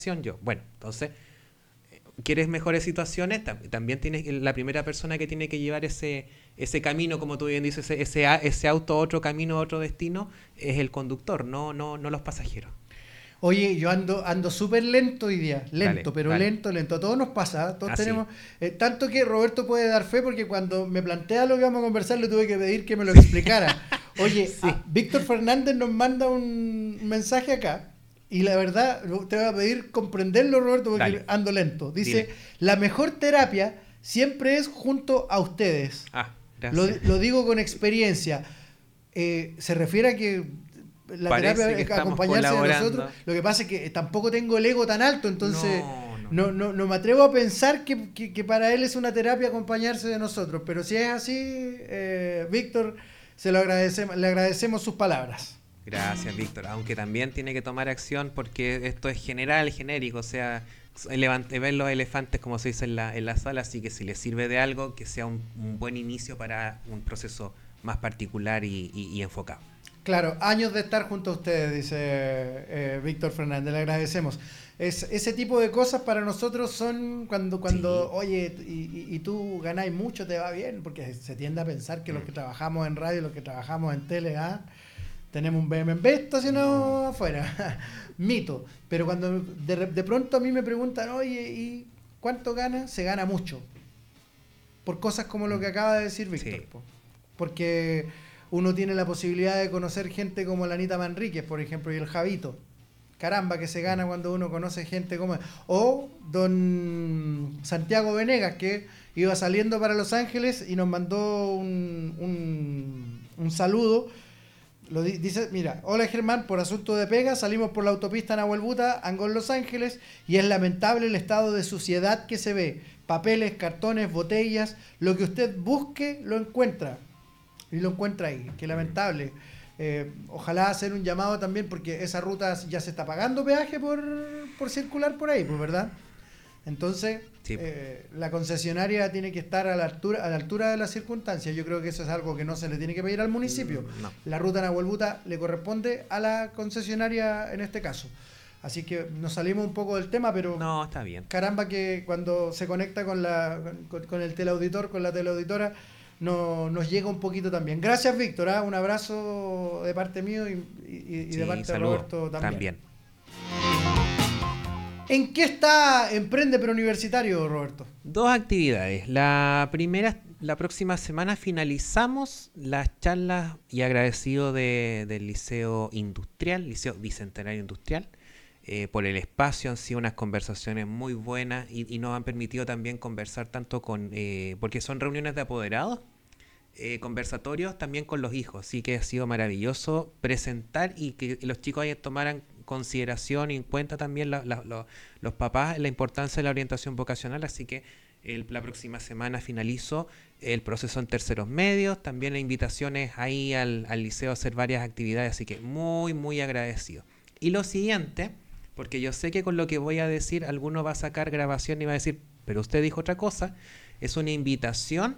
yo. Bueno, entonces, ¿quieres mejores situaciones? También tienes la primera persona que tiene que llevar ese camino, como tú bien dices, ese auto, otro camino, otro destino, es el conductor, no los pasajeros. Oye, yo ando súper lento hoy día, Dale, lento, pero dale. lento, lento. A todos nos pasa, ¿eh? Todos Así. tenemos. Tanto que Roberto puede dar fe porque cuando me plantea lo que vamos a conversar le tuve que pedir que me lo explicara. Oye, Sí. Víctor Fernández nos manda un mensaje acá y la verdad te voy a pedir comprenderlo, Roberto, porque Dale, ando lento. Dice, dime. la mejor terapia siempre es junto a ustedes. Ah, Lo, gracias. lo digo con experiencia. Se refiere a que la terapia Parece que es estamos acompañarse de nosotros. colaborando. Lo que pasa es que tampoco tengo el ego tan alto, entonces No, no, no. no me atrevo a pensar que para él es una terapia acompañarse de nosotros. Pero si es así, Víctor, le agradecemos sus palabras. Gracias, Víctor. Aunque también tiene que tomar acción porque esto es general, genérico. O sea, ver los elefantes como se dice en la sala. Así que si le sirve de algo, que sea un buen inicio para un proceso más particular y enfocado. Claro, años de estar junto a ustedes, dice Víctor Fernández, le agradecemos. Ese tipo de cosas para nosotros son Sí. oye, y tú ganáis mucho, te va bien, porque se tiende a pensar que los Mm. que trabajamos en radio, los que trabajamos en tele, tenemos un BMW No. estacionado afuera. Mito. Pero cuando de pronto a mí me preguntan, oye, ¿y cuánto gana? Se gana mucho. Por cosas como lo Mm. que acaba de decir Víctor. Sí. Po. Porque uno tiene la posibilidad de conocer gente como la Anita Manríquez, por ejemplo, y el Javito. Caramba, que se Mm. gana cuando uno conoce gente como... O don Santiago Venegas, que iba saliendo para Los Ángeles y nos mandó un saludo. Dice, mira, hola Germán, por asunto de pega, salimos por la autopista Nahuel Buta, Angol, Los Ángeles, y es lamentable el estado de suciedad que se ve. Papeles, cartones, botellas, lo que usted busque lo encuentra. Y lo encuentra ahí, qué Mm. lamentable. Ojalá hacer un llamado también, porque esa ruta ya se está pagando peaje por circular por ahí, pues, ¿verdad? Entonces, Sí. la concesionaria tiene que estar a la altura de las circunstancias. Yo creo que eso es algo que no se le tiene que pedir al municipio. No. La ruta Nahuel Buta le corresponde a la concesionaria en este caso. Así que nos salimos un poco del tema, pero No, está bien. caramba que cuando se conecta con el teleauditor, con la teleauditora, nos llega un poquito también. Gracias, Víctor. Un abrazo de parte mío y de Sí, parte de saludos. Roberto también. También. ¿En qué está Emprende Preuniversitario, Roberto? Dos actividades. La primera, la próxima semana finalizamos las charlas y agradecido del Liceo Industrial, Liceo Bicentenario Industrial, por el espacio. Han sido unas conversaciones muy buenas y nos han permitido también conversar tanto porque son reuniones de apoderados, conversatorios también con los hijos. Así que ha sido maravilloso presentar y que los chicos ahí tomaran consideración y en cuenta también los papás la importancia de la orientación vocacional. Así que la próxima semana finalizo el proceso en terceros medios. También las invitaciones ahí al liceo a hacer varias actividades. Así que muy, muy agradecido. Y lo siguiente, porque yo sé que con lo que voy a decir alguno va a sacar grabación y va a decir, pero usted dijo otra cosa, es una invitación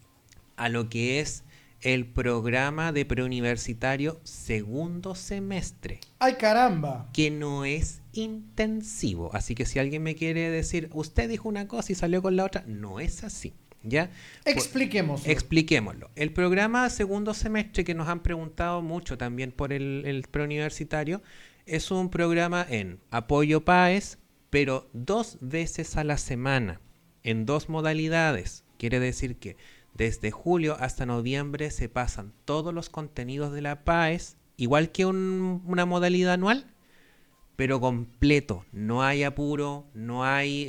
a lo que es el programa de preuniversitario segundo semestre, ¡Ay, caramba! que no es intensivo. Así que si alguien me quiere decir, usted dijo una cosa y salió con la otra, no es así. ¿Ya? Expliquémoslo. Expliquémoslo. El programa segundo semestre, que nos han preguntado mucho también por el preuniversitario, es un programa en apoyo PAES, pero 2 veces a la semana, en 2 modalidades. Quiere decir que desde julio hasta noviembre se pasan todos los contenidos de la PAES, igual que una modalidad anual, pero completo. No hay apuro, no hay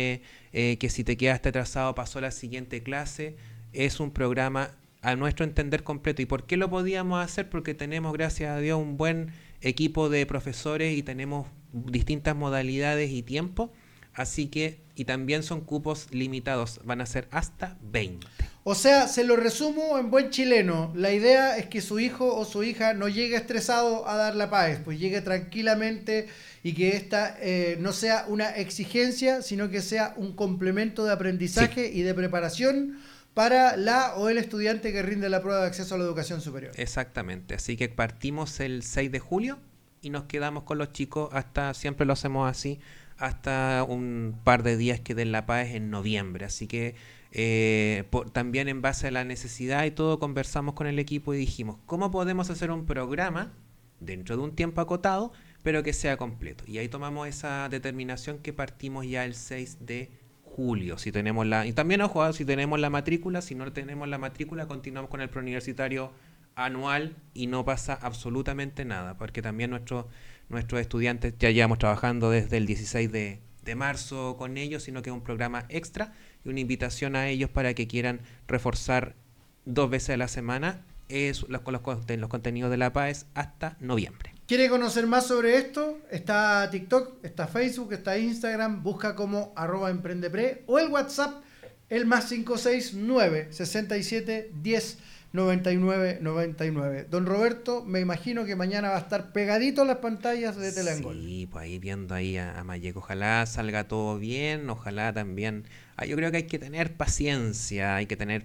que si te quedaste atrasado pasó la siguiente clase. Es un programa a nuestro entender completo. ¿Y por qué lo podíamos hacer? Porque tenemos, gracias a Dios, un buen equipo de profesores y tenemos distintas modalidades y tiempo. Así que, y también son cupos limitados, van a ser hasta 20. O sea, se lo resumo en buen chileno. La idea es que su hijo o su hija no llegue estresado a dar la paz, pues llegue tranquilamente y que esta no sea una exigencia, sino que sea un complemento de Sí, aprendizaje y de preparación para la o el estudiante que rinde la prueba de acceso a la educación superior. exactamente. Así que partimos el 6 de julio y nos quedamos con los chicos hasta, siempre lo hacemos así, hasta un par de días que den la paz en noviembre. Así que también en base a la necesidad y todo conversamos con el equipo y dijimos, ¿cómo podemos hacer un programa dentro de un tiempo acotado, pero que sea completo? Y ahí tomamos esa determinación que partimos ya el 6 de julio. Si tenemos y también, ojo, si tenemos la matrícula, si no tenemos la matrícula, continuamos con el preuniversitario anual y no pasa absolutamente nada, porque también nuestros estudiantes ya llevamos trabajando desde el 16 de marzo con ellos, sino que es un programa extra y una invitación a ellos para que quieran reforzar 2 veces a la semana los contenidos de la PAES hasta noviembre. ¿Quiere conocer más sobre esto? Está TikTok, está Facebook, está Instagram, busca como @emprendepre o el WhatsApp, el +569 67 10 99 99. Don Roberto, me imagino que mañana va a estar pegadito a las pantallas de Telenggol. Sí, pues ahí viendo ahí a Mayeco. Ojalá salga todo bien, ojalá también. Yo creo que hay que tener paciencia,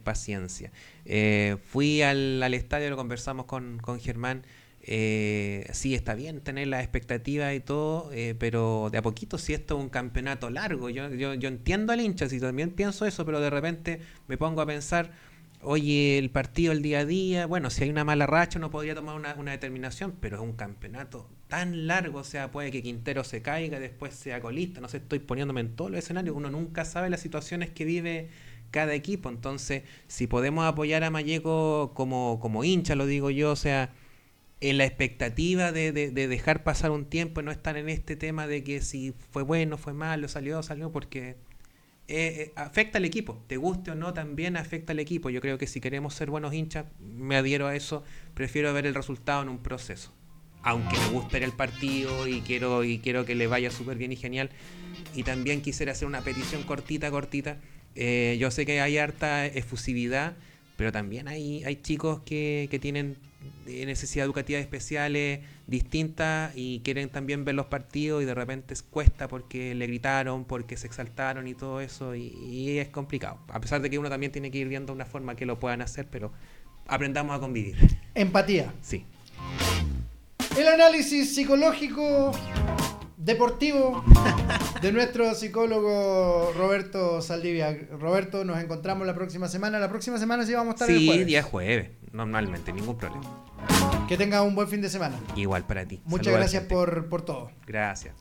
fui al estadio, lo conversamos con Germán. Sí, está bien tener las expectativas y todo, pero de a poquito, si esto es un campeonato largo, yo entiendo al hincha, si también pienso eso, pero de repente me pongo a pensar, oye, el partido, el día a día, bueno, si hay una mala racha uno podría tomar una determinación, pero es un campeonato tan largo, o sea, puede que Quintero se caiga, después sea colista, no sé, estoy poniéndome en todos los escenarios, uno nunca sabe las situaciones que vive cada equipo, entonces, si podemos apoyar a Mayeco como hincha, lo digo yo, o sea, en la expectativa de dejar pasar un tiempo y no estar en este tema de que si fue bueno, fue malo, salió, porque afecta al equipo, te guste o no, también afecta al equipo. Yo creo que si queremos ser buenos hinchas, me adhiero a eso, prefiero ver el resultado en un proceso. Aunque me gustaría el partido y quiero que le vaya súper bien y genial. Y también quisiera hacer una petición cortita. Yo sé que hay harta efusividad, pero también hay chicos que tienen necesidades educativas especiales distintas y quieren también ver los partidos y de repente cuesta porque le gritaron, porque se exaltaron y todo eso y es complicado, a pesar de que uno también tiene que ir viendo una forma que lo puedan hacer, pero aprendamos a convivir. Empatía. Sí. El análisis psicológico deportivo de nuestro psicólogo Roberto Saldivia. Roberto, nos encontramos la próxima semana. La próxima semana sí vamos a estar el jueves. Sí, día jueves, normalmente, ningún problema. Que tengas un buen fin de semana. Igual para ti. Muchas Saludos gracias por todo. Gracias.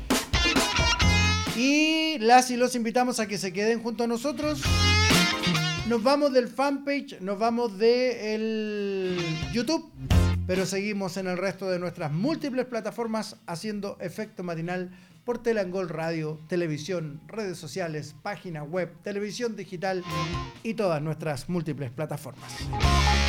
Y las y los invitamos a que se queden junto a nosotros. Nos vamos del fanpage, nos vamos del YouTube, pero seguimos en el resto de nuestras múltiples plataformas haciendo efecto matinal por Telenggol Radio, televisión, redes sociales, página web, televisión digital y todas nuestras múltiples plataformas.